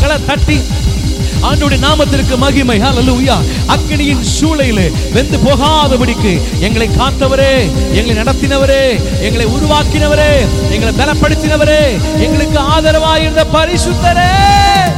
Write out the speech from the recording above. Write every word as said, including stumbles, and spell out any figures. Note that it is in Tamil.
கரங்களை தட்டி ஆண்டவருடைய நாமத்திற்கு மகிமை. ஹல்லேலூயா. அக்கினியின் சூளையிலே வெந்து போகாதபடிக்கு எங்களை காத்தவரே, எங்களை நடத்தினவரே, எங்களை உருவாக்கினவரே, எங்களை பலப்படுத்தினவரே, எங்களுக்கு ஆதரவாயிருந்த பரிசுத்தரே,